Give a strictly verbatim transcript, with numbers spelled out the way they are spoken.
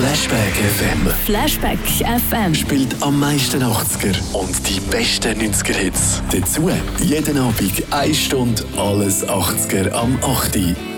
Flashback F M. Flashback F M. Spielt am meisten achtziger und die besten neunziger Hits. Dazu jeden Abend eine Stunde alles achtziger am acht Uhr.